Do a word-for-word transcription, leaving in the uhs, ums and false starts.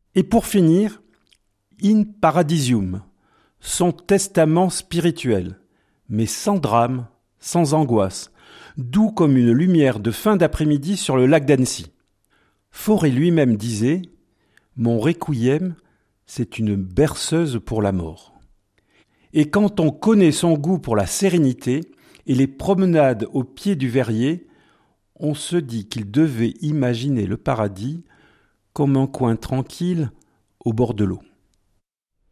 Et pour finir, In Paradisium, son testament spirituel, mais sans drame, sans angoisse, doux comme une lumière de fin d'après-midi sur le lac d'Annecy. Fauré lui-même disait « Mon requiem, c'est une berceuse pour la mort ». Et quand on connaît son goût pour la sérénité et les promenades au pied du verrier, on se dit qu'il devait imaginer le paradis comme un coin tranquille au bord de l'eau.